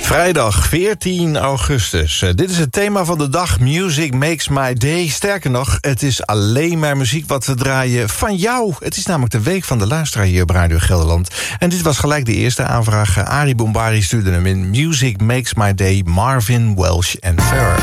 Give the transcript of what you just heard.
Vrijdag 14 augustus. Dit is het thema van de dag. Music makes my day. Sterker nog, het is alleen maar muziek wat we draaien van jou. Het is namelijk de week van de luisteraar hier op Radio Gelderland. En dit was gelijk de eerste aanvraag. Arie Bombari stuurde hem in. Music makes my day, Marvin, Welsh en Farrah.